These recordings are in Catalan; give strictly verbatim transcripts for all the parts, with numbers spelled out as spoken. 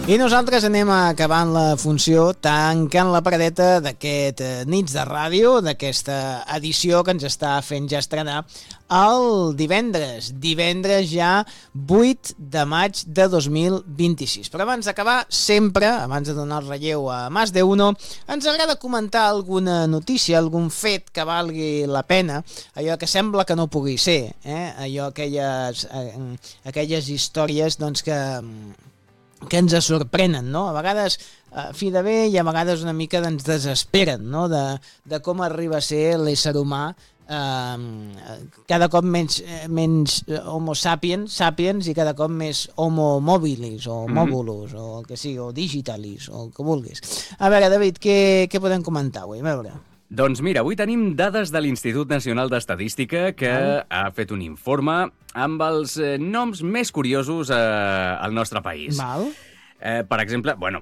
I nosaltres anem acabant la funció, tancant la paradeta d'aquest Nits de Ràdio, d'aquesta edició que ens està fent ja estrenar el divendres, divendres ja vuit de maig de dos mil vint-i-sis. Però abans d'acabar, sempre, abans de donar el relleu a Más de Uno, ens agrada comentar alguna notícia, algun fet que valgui la pena, allò que sembla que no pugui ser, eh? allò, aquelles, eh, aquelles històries doncs, que... que ens sorprenen, no? A vegades a fi de bé i a vegades una mica ens desesperen, no? De, de com arriba a ser l'ésser humà eh, cada cop menys, menys homo sapiens, sapiens i cada cop més homo mobilis o mòbulos mm. o el que sigui, o digitalis o el que vulguis. A veure, David, què, què podem comentar avui? A veure... Doncs mira, avui tenim dades de l'Institut Nacional d'Estadística que ah. ha fet un informe amb els eh, noms més curiosos eh, al nostre país. Val. Eh, per exemple, bueno,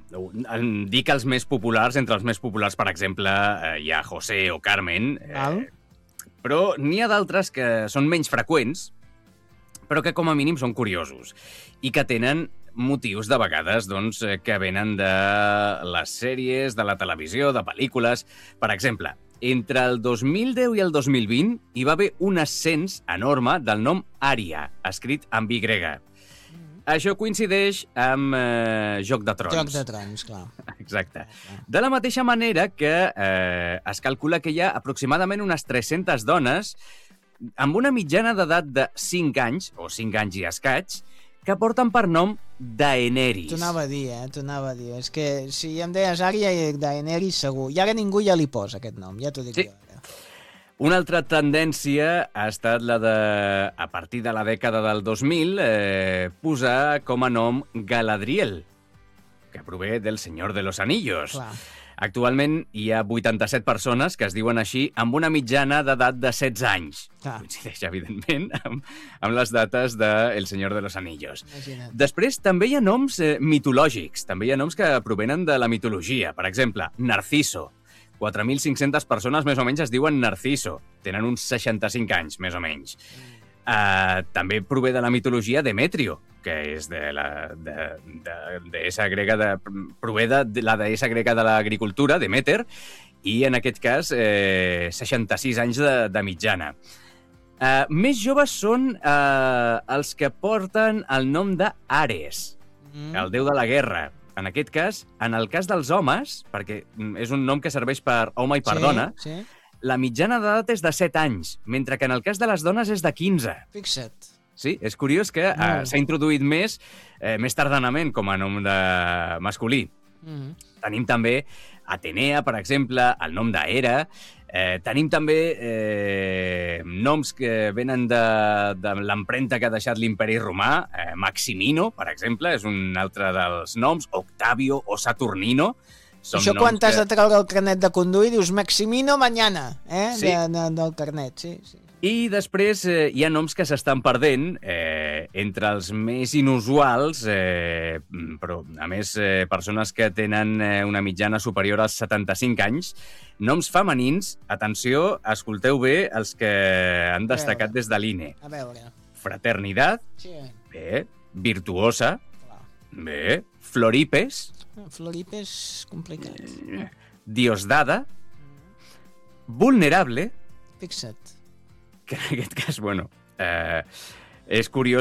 dic els més populars, entre els més populars, per exemple, eh, hi ha José o Carmen, eh, però n'hi ha d'altres que són menys freqüents, però que com a mínim són curiosos i que tenen motius de vegades doncs, que venen de les sèries, de la televisió, de pel·lícules. Per exemple, entre el dos mil deu i el dos mil vint hi va haver un ascens enorme del nom Ària, escrit amb Y. Mm-hmm. Això coincideix amb eh, Joc de Trons. Joc de Trons, clar. Exacte. De la mateixa manera que eh, es calcula que hi ha aproximadament unes tres-centes dones amb una mitjana d'edat de cinc anys, o cinc anys i escaig, que porten per nom Daenerys. T'ho anava a dir, eh? T'ho anava a dir. És que si em deies Ària i Daenerys segur. I ara ningú ja li posa aquest nom, ja t'ho dic sí. jo. Ara. Una altra tendència ha estat la de, a partir de la dècada del dos mil, eh, posar com a nom Galadriel, que prové del Senyor de los Anillos. Clar. Actualment hi ha vuitanta-set persones que es diuen així amb una mitjana d'edat de setze anys. Clar. Coincideix, evidentment, amb, amb les dates de El Senyor de los Anillos. Imagina't. Després també hi ha noms eh, mitològics, també hi ha noms que provenen de la mitologia. Per exemple, Narciso. quatre mil cinc-centes persones més o menys es diuen Narciso. Tenen uns seixanta-cinc anys, més o menys. Mm. Uh, també prové de la mitologia Demetrio, que és de la de, de, deessa grega de, prové de la deessa grega de l'agricultura, Demeter, i en aquest cas eh, seixanta-sis anys de, de mitjana. Uh, més joves són uh, els que porten el nom d'Ares, mm. el déu de la guerra. En aquest cas, en el cas dels homes, perquè és un nom que serveix per home i per sí, dona, sí. la mitjana d'edat és de set anys, mentre que en el cas de les dones és de quinze. Fixa't. Sí, és curiós que eh, s'ha introduït més, eh, més tardanament com a nom de masculí. Mm-hmm. Tenim també Atenea, per exemple, el nom d'Hera. Eh, tenim també eh, noms que venen de, de l'empremta que ha deixat l'imperi romà. Eh, Maximino, per exemple, és un altre dels noms. Octavio o Saturnino. Són Això quan t'has que... de treure el carnet de conduir dius Maximino mañana, eh? Sí. De, de, del carnet, sí, sí. I després eh, hi ha noms que s'estan perdent, eh, entre els més inusuals, eh, però a més eh, persones que tenen eh, una mitjana superior als setanta-cinc anys, noms femenins, atenció, escolteu bé els que han destacat des de l'I N E. A veure. Fraternidad, sí. bé, Virtuosa, clar. Bé, Floripes, Floripes és complicat. Diosdada, Vulnerable, fixa't. que en aquest cas, bueno, eh, és curiós